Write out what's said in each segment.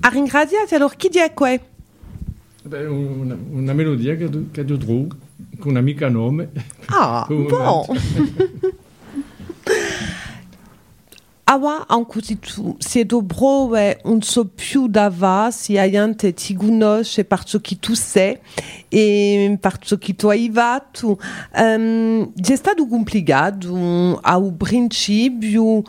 A ringraziati, allora chi è qui? Una melodia che tu trovi con un'amica nome. Ah, buon! Ała, anche se tu sei dobro un so più dava, si aiante ti conosce per ciò che tu sei e per ciò che tu hai fatto. È stato complicato al principio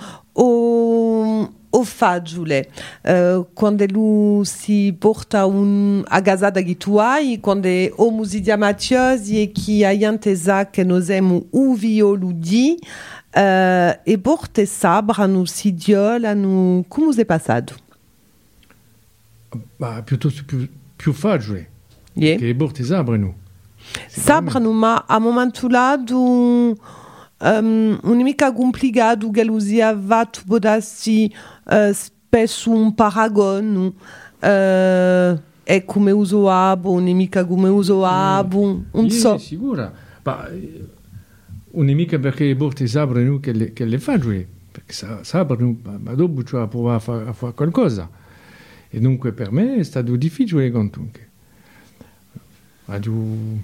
o facile quando lui si porta a casa da che tu hai, quando o musica Mattiosi e che aiante sa che noi siamo un violo di e porte sabra no sidiola no come è passato? Piuttosto più facile che porte sabra no. Sabra no, ma a momento là un'amica complicato che lui sia fatto potersi spesso un paragon è come uso abo, un'amica come uso abo, non so. Sicura. Un'amica perché porta sabra no che le fa giocare, perché sabra no, ma dopo ci va a provare a fare qualcosa. E dunque per me è stato difficile comunque. Ho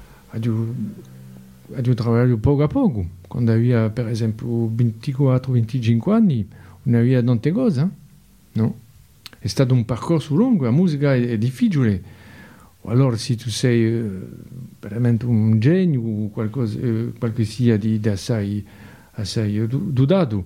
lavorato poco a poco. Quando avevo per esempio 24-25 anni, non avevo tante cose, no? È stato un percorso lungo, la musica è difficile. Allora se tu sei veramente un genio o qualcosa di assai dotato,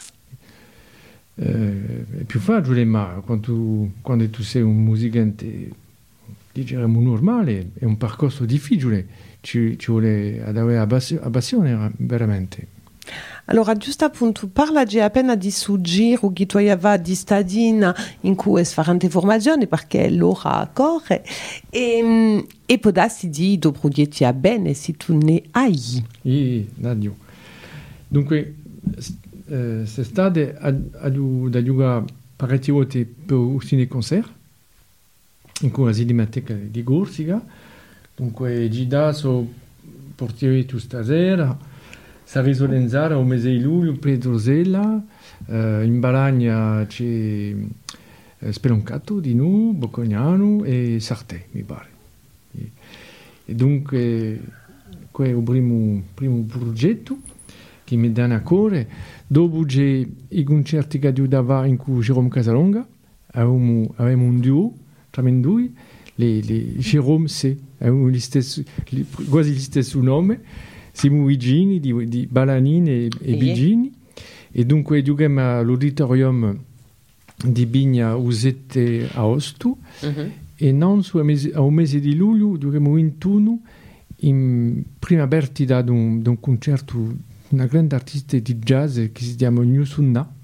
è più facile, ma quando tu sei un musicante, diciamo normale, è un percorso difficile, ci vuole avere passione veramente. Allora, giusto appunto, parlaci appena di giro che tu avevi di stadina in cui es farante formazione perché l'ora corre e poi di dopo dieci a bene se tu ne hai. Nadio. Dunque, quest'estate da giocare parecchie volte per uscire concert in cui la Cinemateca di Corsica. Dunque, Gidaso portiere tu stasera. Sareso Lenzara al mese di luglio, Pedrosella, in Balagna c'è Speloncato di Nu, Boccognano e Sartè, mi pare. E dunque, questo è il primo progetto che mi dà a cuore. Dopo c'è i concerti che aiutava in cui Jerome Casalonga, avevamo un duo tra me due, Jerome C, avevamo quasi lo stesso nome. Siamo vicini di Balanin e Bigini e dunque giochiamo all'auditorium di Bigna Usette a Ostu e non al mese di luglio giochiamo in turno in prima partita di un concerto di una grande artista di jazz che si chiama New Sunna